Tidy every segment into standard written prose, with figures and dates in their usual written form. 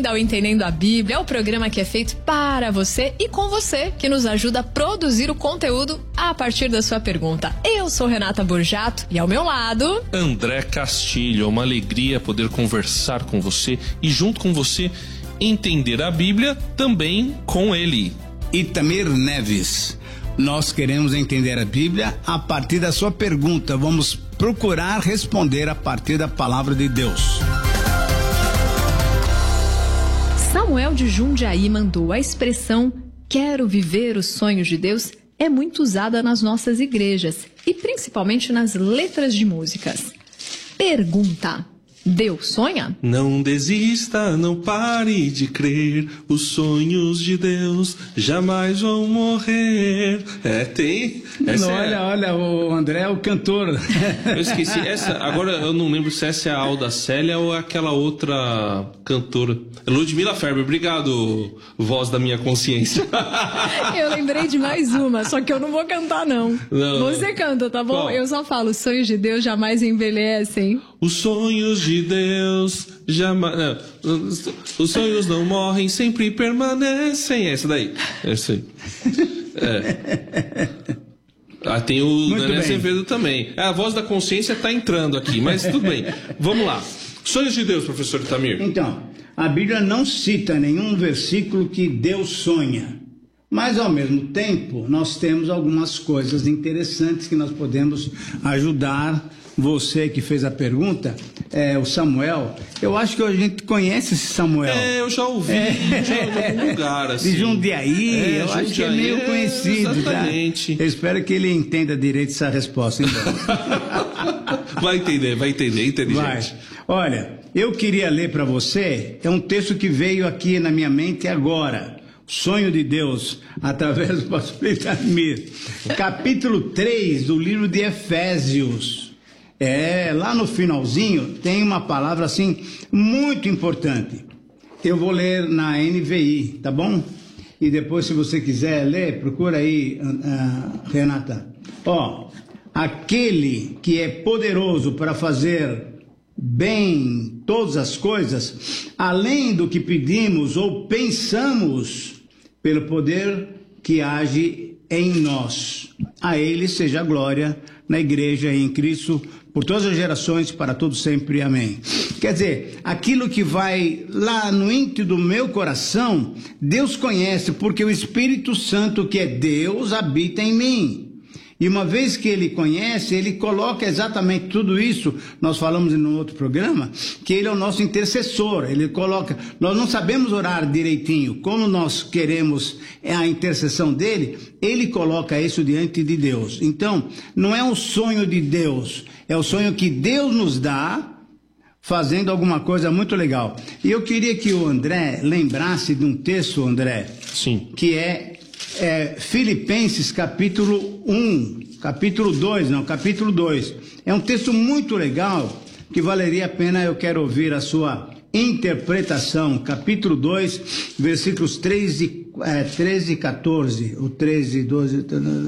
bem-vindo ao Entendendo a Bíblia, o programa que é feito para você e com você, que nos ajuda a produzir o conteúdo a partir da sua pergunta. Eu sou Renata Borjato e ao meu lado... André Castilho. É uma alegria poder conversar com você e junto com você entender a Bíblia também com ele. Itamir Neves. Nós queremos entender a Bíblia a partir da sua pergunta. Vamos procurar responder a partir da palavra de Deus. Samuel de Jundiaí mandou: a expressão "quero viver os sonhos de Deus" é muito usada nas nossas igrejas e principalmente nas letras de músicas. Pergunta: Deus sonha? Não desista, não pare de crer, os sonhos de Deus jamais vão morrer. Tem? Olha, o André é o cantor. Eu esqueci, agora eu não lembro se essa é a Alda Célia ou é aquela outra cantora. Ludmila Ferber, obrigado, voz da minha consciência. Eu lembrei de mais uma, só que eu não vou cantar não. Você canta, tá bom? Eu só falo: os sonhos de Deus jamais envelhecem. Os sonhos de Deus jamais... Não, os sonhos não morrem, sempre permanecem. Essa daí. Essa aí. Tem o Daniel Azevedo também. A voz da consciência está entrando aqui, mas tudo bem. Vamos lá. Sonhos de Deus, professor Itamir. Então, a Bíblia não cita nenhum versículo que Deus sonha. Mas, ao mesmo tempo, nós temos algumas coisas interessantes que nós podemos ajudar você que fez a pergunta, o Samuel. Eu acho que a gente conhece esse Samuel. Eu já ouvi em algum lugar, assim. De Jundiaí, eu acho que é meio conhecido. Exatamente. Eu espero que ele entenda direito essa resposta. Então. Vai entender, inteligente. Vai. Olha, eu queria ler para você, é um texto que veio aqui na minha mente agora. Sonho de Deus, através do pastor Itamir. Capítulo 3 do livro de Efésios. Lá no finalzinho tem uma palavra assim muito importante. Eu vou ler na NVI, tá bom? E depois, se você quiser ler, procura aí, Renata. Aquele que é poderoso para fazer bem todas as coisas, além do que pedimos ou pensamos, pelo poder que age em nós. A Ele seja a glória na igreja e em Cristo por todas as gerações, para todos sempre. Amém. Quer dizer, aquilo que vai lá no íntimo do meu coração, Deus conhece, porque o Espírito Santo, que é Deus, habita em mim. E uma vez que ele conhece, ele coloca exatamente tudo isso. Nós falamos em um outro programa que ele é o nosso intercessor. Ele coloca, nós não sabemos orar direitinho. Como nós queremos a intercessão dele, ele coloca isso diante de Deus. Então, não é um sonho de Deus, é o sonho que Deus nos dá, fazendo alguma coisa muito legal. E eu queria que o André lembrasse de um texto, André. Sim. Que é Filipenses capítulo 2. É um texto muito legal, que valeria a pena. Eu quero ouvir a sua interpretação. Capítulo 2, versículos 13 e 14. O 13 e 12...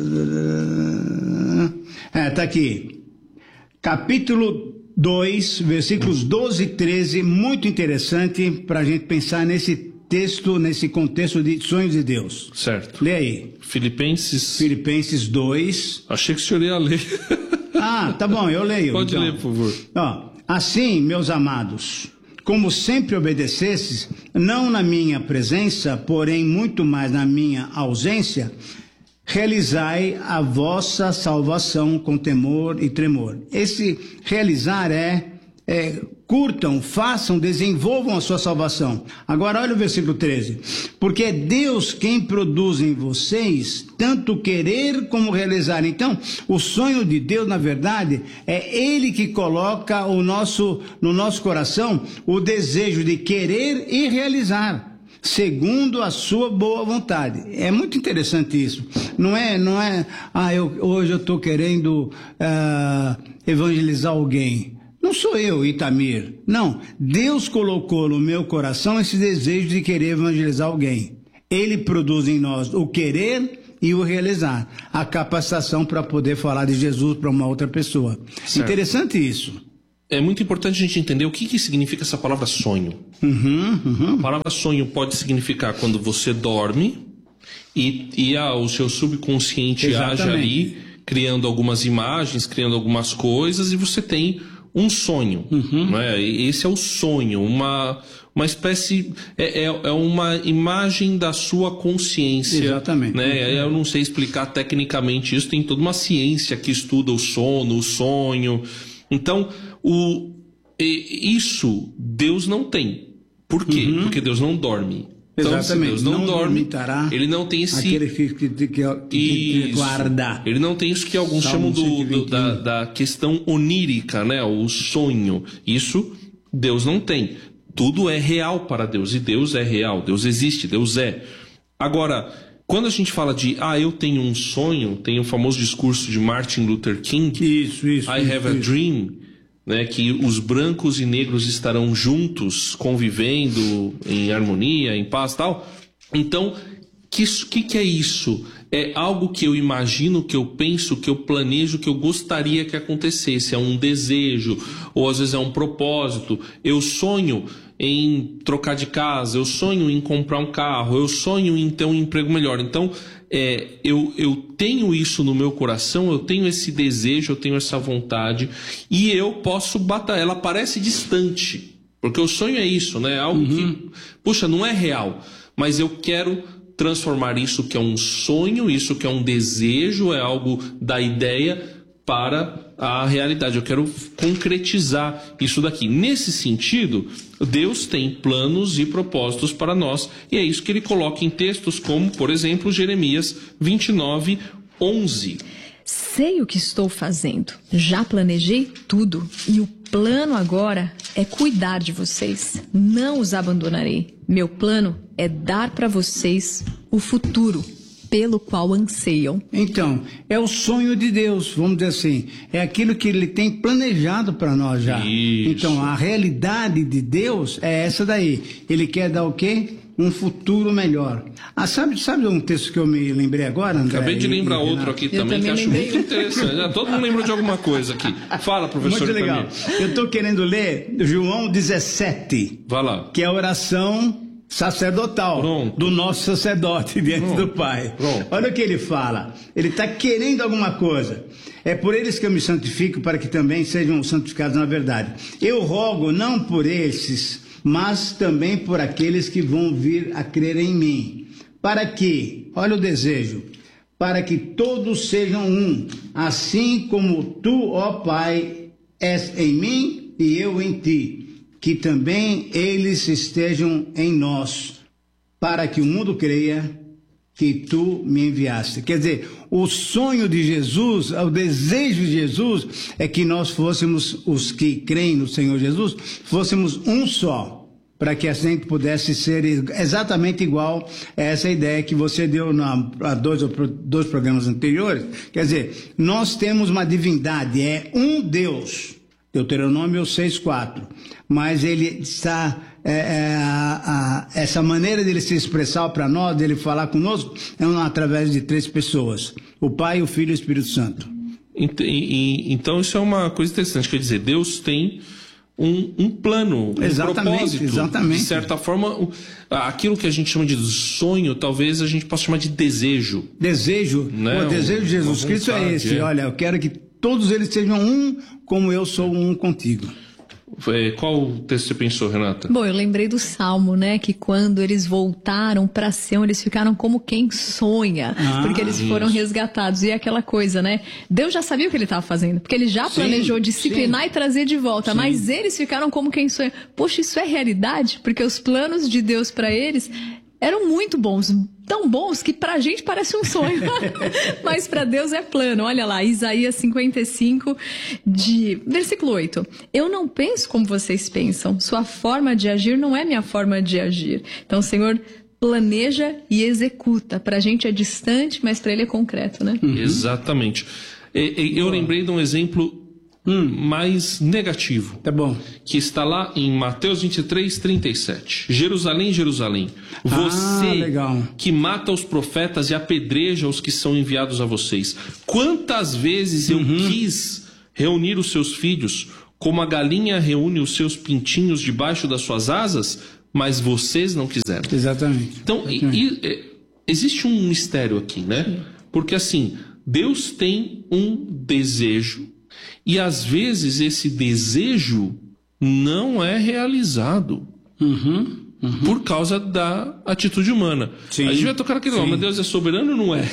tá aqui. Capítulo 2, versículos 12 e 13, muito interessante para a gente pensar nesse texto, nesse contexto de sonhos de Deus. Certo. Lê aí. Filipenses 2. Achei que o senhor ia ler. Tá bom, eu leio. Pode ler, por favor. Assim, meus amados, como sempre obedecesses, não na minha presença, porém muito mais na minha ausência, realizai a vossa salvação com temor e tremor. Esse realizar curtam, façam, desenvolvam a sua salvação. Agora olha o versículo 13. Porque é Deus quem produz em vocês tanto querer como realizar. Então, o sonho de Deus, na verdade, é Ele que coloca no nosso coração o desejo de querer e realizar, segundo a sua boa vontade. É muito interessante isso. Não é, hoje eu estou querendo evangelizar alguém. Não sou eu, Itamir. Não, Deus colocou no meu coração esse desejo de querer evangelizar alguém. Ele produz em nós o querer e o realizar, a capacitação para poder falar de Jesus para uma outra pessoa. Certo. Interessante isso. é muito importante a gente entender o que significa essa palavra sonho. A palavra sonho pode significar quando você dorme e o seu subconsciente age ali, criando algumas imagens, criando algumas coisas, e você tem um sonho. Né? Esse é o sonho, uma espécie... É uma imagem da sua consciência. Exatamente. Né? Eu não sei explicar tecnicamente isso, tem toda uma ciência que estuda o sono, o sonho. Então, isso Deus não tem. Por quê? Porque Deus não dorme. Então, Exatamente. Se Deus não dorme, ele não tem esse... Aquele que guarda. Ele não tem isso que alguns chamam da questão onírica, né? O sonho. Isso Deus não tem. Tudo é real para Deus. E Deus é real. Deus existe. Deus é. Agora, quando a gente fala de eu tenho um sonho, tem o famoso discurso de Martin Luther King. Isso. I have a dream. Né, que os brancos e negros estarão juntos, convivendo em harmonia, em paz e tal. Então, que é isso? É algo que eu imagino, que eu penso, que eu planejo, que eu gostaria que acontecesse. É um desejo, ou às vezes é um propósito. Eu sonho em trocar de casa, eu sonho em comprar um carro, eu sonho em ter um emprego melhor. Então, eu tenho isso no meu coração, eu tenho esse desejo, eu tenho essa vontade, e eu posso batalhar. Ela parece distante, porque o sonho é isso, né? Algo que, puxa, não é real, mas eu quero transformar isso que é um sonho, isso que é um desejo, é algo da ideia para a realidade. Eu quero concretizar isso daqui. Nesse sentido, Deus tem planos e propósitos para nós, e é isso que ele coloca em textos como, por exemplo, Jeremias 29:11. Sei o que estou fazendo, já planejei tudo, e o plano agora é cuidar de vocês. Não os abandonarei. Meu plano é dar para vocês o futuro pelo qual anseiam. Então, é o sonho de Deus, vamos dizer assim. É aquilo que ele tem planejado para nós já. Isso. Então, a realidade de Deus é essa daí. Ele quer dar o quê? Um futuro melhor. Sabe um texto que eu me lembrei agora, André? Acabei de lembrar outro aqui também, que acho muito interessante. Todo mundo lembrou de alguma coisa aqui. Fala, professor. Muito legal. Eu estou querendo ler João 17. Vai lá. Que é a oração sacerdotal do nosso sacerdote diante do Pai. Olha o que ele fala. Ele está querendo alguma coisa. É por eles que eu me santifico, para que também sejam santificados na verdade. Eu rogo não por esses, mas também por aqueles que vão vir a crer em mim. Para que, olha o desejo, para que todos sejam um, assim como tu, ó Pai, és em mim e eu em ti. Que também eles estejam em nós, para que o mundo creia que tu me enviaste. Quer dizer, o sonho de Jesus, o desejo de Jesus, é que nós fôssemos, os que creem no Senhor Jesus, fôssemos um só, para que a gente pudesse ser exatamente igual a essa ideia que você deu há dois programas anteriores. Quer dizer, nós temos uma divindade, é um Deus. Deuteronômio 6:4, mas ele está, essa maneira dele se expressar para nós, dele falar conosco, é através de 3 pessoas, o Pai, o Filho e o Espírito Santo. Então isso é uma coisa interessante, quer dizer, Deus tem um plano, um propósito. Exatamente. De certa forma, aquilo que a gente chama de sonho, talvez a gente possa chamar de desejo. Desejo, né? O desejo de Jesus Cristo é esse, olha, eu quero que todos eles sejam um, como eu sou um contigo. Qual texto você pensou, Renata? Bom, eu lembrei do Salmo, né? Que quando eles voltaram para Sião, eles ficaram como quem sonha, porque eles foram resgatados. E é aquela coisa, né? Deus já sabia o que ele estava fazendo, porque ele já planejou disciplinar e trazer de volta, mas eles ficaram como quem sonha. Poxa, isso é realidade? Porque os planos de Deus para eles eram muito bons, tão bons que pra gente parece um sonho, mas pra Deus é plano. Olha lá, Isaías 55, versículo 8. Eu não penso como vocês pensam, sua forma de agir não é minha forma de agir. Então, o Senhor planeja e executa. Pra gente é distante, mas pra Ele é concreto, né? Exatamente. Eu lembrei de um exemplo mais negativo. Tá bom. Que está lá em Mateus 23:37. Jerusalém, Jerusalém, você que mata os profetas e apedreja os que são enviados a vocês. Quantas vezes eu quis reunir os seus filhos, como a galinha reúne os seus pintinhos debaixo das suas asas, mas vocês não quiseram. Exatamente. Então, existe um mistério aqui, né? Porque assim, Deus tem um desejo e às vezes esse desejo não é realizado por causa da atitude humana. Sim. A gente vai tocar aquele, mas Deus é soberano ou não é?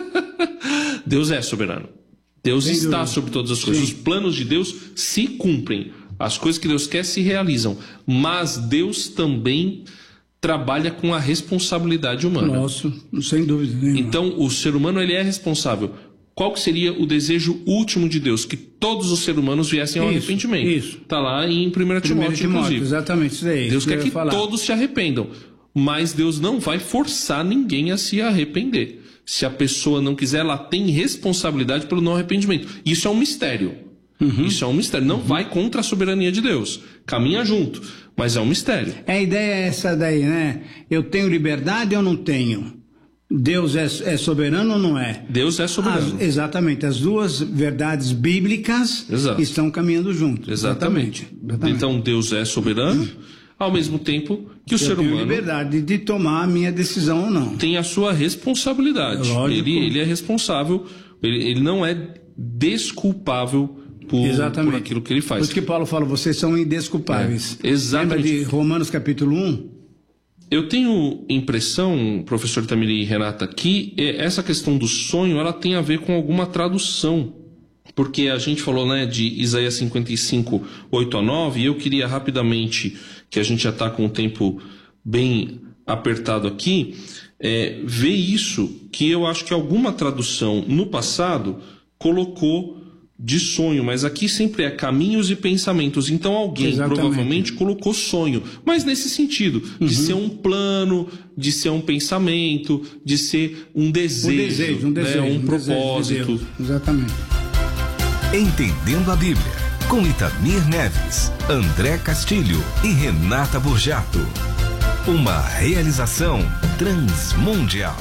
Deus é soberano. Deus está sobre todas as coisas. Os planos de Deus se cumprem. As coisas que Deus quer se realizam. Mas Deus também trabalha com a responsabilidade humana. Nossa, sem dúvida nenhuma. Então, o ser humano ele é responsável. Qual que seria o desejo último de Deus? Que todos os seres humanos viessem ao arrependimento. Isso. Está lá em 1 Timóteo, inclusive. Exatamente, isso aí. Deus quer que todos se arrependam. Mas Deus não vai forçar ninguém a se arrepender. Se a pessoa não quiser, ela tem responsabilidade pelo não arrependimento. Isso é um mistério. Isso é um mistério. Não vai contra a soberania de Deus. Caminha junto. Mas é um mistério. A ideia é essa daí, né? Eu tenho liberdade ou não tenho? Deus é soberano ou não é? Deus é soberano. Exatamente. As duas verdades bíblicas estão caminhando juntos. Exatamente. Então Deus é soberano, ao mesmo tempo que o ser humano... tem liberdade de tomar a minha decisão ou não. Tem a sua responsabilidade. Ele é responsável, ele não é desculpável por aquilo que ele faz. Por isso que Paulo fala, vocês são indesculpáveis. Exatamente. Lembra de Romanos capítulo 1? Eu tenho impressão, professor Itamiri e Renata, que essa questão do sonho, ela tem a ver com alguma tradução. Porque a gente falou, né, de Isaías 55, 8 a 9, e eu queria rapidamente, que a gente já está com o tempo bem apertado aqui, ver isso, que eu acho que alguma tradução no passado colocou de sonho, mas aqui sempre é caminhos e pensamentos. Então alguém provavelmente colocou sonho, mas nesse sentido, de ser um plano, de ser um pensamento, de ser um desejo, um propósito. Exatamente. Entendendo a Bíblia, com Itamir Neves, André Castilho e Renata Borjato. Uma realização Transmundial.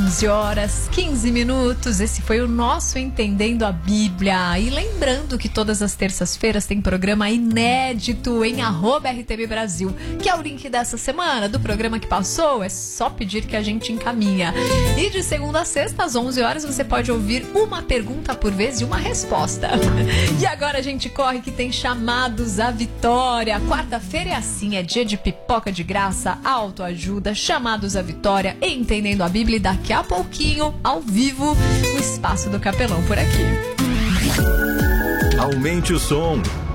11h15. Esse foi o nosso Entendendo a Bíblia. E lembrando que todas as terças-feiras tem programa inédito em @RTB Brasil, que é o link dessa semana, do programa que passou. É só pedir que a gente encaminha. E de segunda a sexta, às 11h, você pode ouvir uma pergunta por vez e uma resposta. E agora a gente corre que tem chamados à vitória. Quarta-feira é assim, é dia de pipoca de graça, autoajuda, chamados à vitória, Entendendo a Bíblia, e daqui a pouquinho, ao vivo, o Espaço do Capelão por aqui. Aumente o som,